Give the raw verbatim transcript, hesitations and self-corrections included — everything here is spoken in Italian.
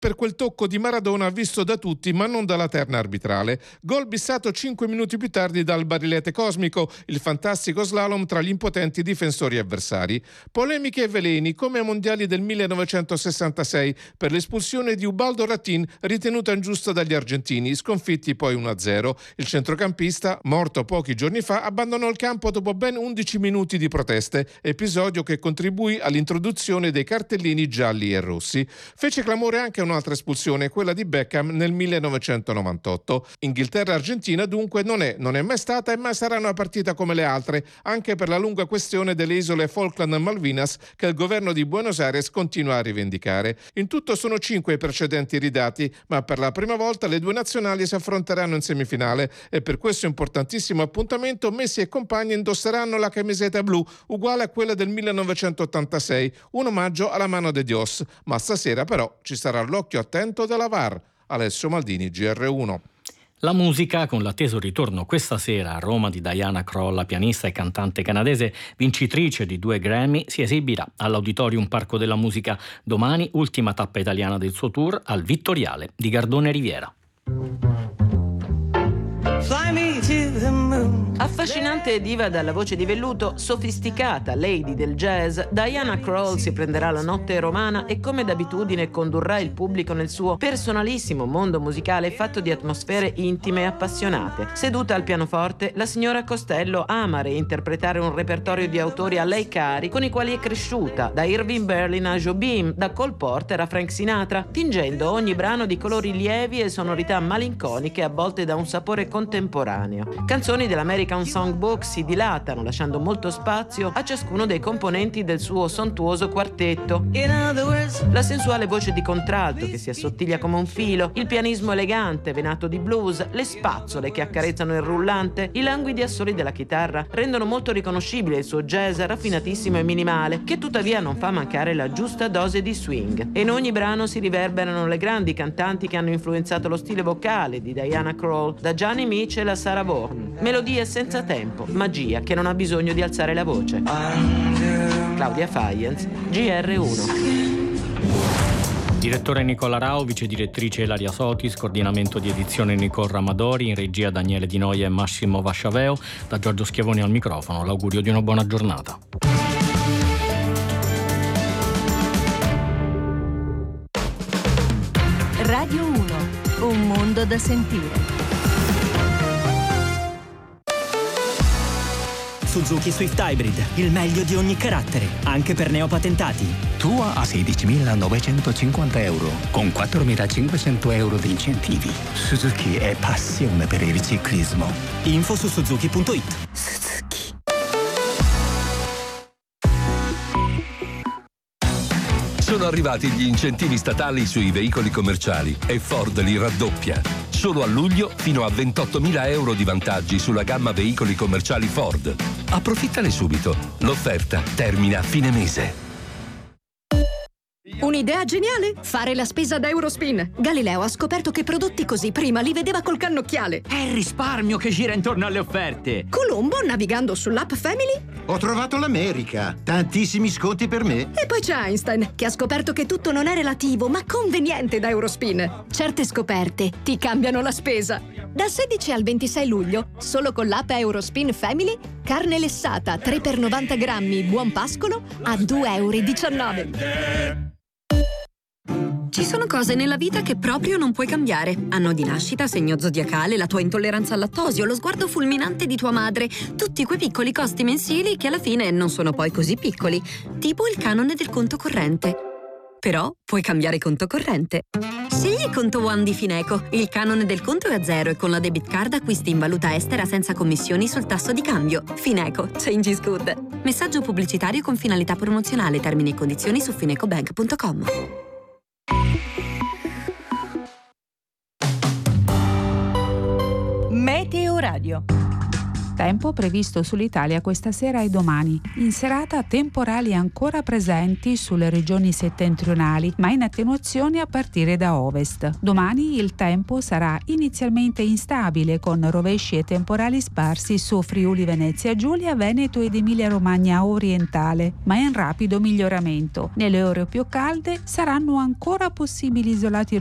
per quel tocco di Maradona visto da tutti ma non dalla terna arbitrale. Gol bissato cinque minuti più tardi dal barilete cosmico, il fantastico slalom tra gli impotenti difensori avversari. Polemiche e veleni come ai mondiali del millenovecentosessantasei per l'espulsione di Ubaldo Ratin ritenuta ingiusta dagli argentini, sconfitti poi uno a zero. Il centrocampista, morto pochi giorni fa, abbandonò il campo dopo ben undici minuti di proteste, episodio che contribuì all'introduzione dei cartellini gialli e rossi. Fece clamore anche un'altra espulsione, quella di Beckham nel millenovecentonovantotto. Inghilterra-Argentina dunque non è, non è mai stata e mai sarà una partita come le altre, anche per la lunga questione delle isole Falkland e Malvinas che il governo di Buenos Aires continua a rivendicare. In tutto sono cinque i precedenti ridati, ma per la prima volta le due nazionali si affronteranno in semifinale e per questo importantissimo appuntamento Messi e compagni indosseranno la camiseta blu uguale a quella del millenovecentottantasei, un omaggio alla mano de Dios, ma stasera però ci sarà l'occhio attento della V A R. Alessio Maldini, G R uno. La musica, con l'atteso ritorno questa sera a Roma di Diana Krall, la pianista e cantante canadese vincitrice di due Grammy, si esibirà all'Auditorium Parco della Musica domani, ultima tappa italiana del suo tour al Vittoriale di Gardone Riviera. Affascinante diva dalla voce di velluto, sofisticata lady del jazz, Diana Krall si prenderà la notte romana e come d'abitudine condurrà il pubblico nel suo personalissimo mondo musicale fatto di atmosfere intime e appassionate. Seduta al pianoforte, la signora Costello ama reinterpretare un repertorio di autori a lei cari con i quali è cresciuta, da Irving Berlin a Jobim, da Cole Porter a Frank Sinatra, tingendo ogni brano di colori lievi e sonorità malinconiche, a volte da un sapore contemporaneo. Canzoni dell'American Songbook si dilatano, lasciando molto spazio a ciascuno dei componenti del suo sontuoso quartetto. La sensuale voce di contralto che si assottiglia come un filo, il pianismo elegante venato di blues, le spazzole che accarezzano il rullante, i languidi assoli della chitarra rendono molto riconoscibile il suo jazz raffinatissimo e minimale, che tuttavia non fa mancare la giusta dose di swing. E in ogni brano si riverberano le grandi cantanti che hanno influenzato lo stile vocale di Diana Krall, da Johnny Mitchell a Sarah Vaughan. Melodie senza tempo, magia che non ha bisogno di alzare la voce. Claudia Faienz, G R uno. Direttore Nicola Rao, vice direttrice Ilaria Sotis, coordinamento di edizione Nicole Ramadori, in regia Daniele Di Noia e Massimo Vasciaveo, da Giorgio Schiavoni al microfono, l'augurio di una buona giornata. Radio uno, un mondo da sentire. Suzuki Swift Hybrid, il meglio di ogni carattere, anche per neopatentati. Tua a sedicimilanovecentocinquanta euro, con quattromilacinquecento euro di incentivi. Suzuki è passione per il ciclismo. Info su suzuki punto it. Suzuki. Sono arrivati gli incentivi statali sui veicoli commerciali e Ford li raddoppia. Solo a luglio fino a ventottomila euro di vantaggi sulla gamma veicoli commerciali Ford. Approfittane subito. L'offerta termina a fine mese. Un'idea geniale? Fare la spesa da Eurospin. Galileo ha scoperto che prodotti così prima li vedeva col cannocchiale. È il risparmio che gira intorno alle offerte. Colombo, navigando sull'app Family, ho trovato l'America. Tantissimi sconti per me. E poi c'è Einstein, che ha scoperto che tutto non è relativo, ma conveniente da Eurospin. Certe scoperte ti cambiano la spesa. Dal sedici al ventisei luglio, solo con l'app Eurospin Family, carne lessata tre per novanta grammi buon pascolo a due e diciannove euro. Ci sono cose nella vita che proprio non puoi cambiare. Anno di nascita, segno zodiacale, la tua intolleranza al lattosio, lo sguardo fulminante di tua madre. Tutti quei piccoli costi mensili che alla fine non sono poi così piccoli. Tipo il canone del conto corrente. Però puoi cambiare conto corrente. Scegli Conto One di Fineco. Il canone del conto è a zero e con la debit card acquisti in valuta estera senza commissioni sul tasso di cambio. Fineco. Change is good. Messaggio pubblicitario con finalità promozionale. Termini e condizioni su finecobank punto com. Meteo Radio. Tempo previsto sull'Italia questa sera e domani. In serata temporali ancora presenti sulle regioni settentrionali, ma in attenuazione a partire da ovest. Domani il tempo sarà inizialmente instabile con rovesci e temporali sparsi su Friuli Venezia Giulia, Veneto ed Emilia Romagna orientale, ma in rapido miglioramento. Nelle ore più calde saranno ancora possibili isolati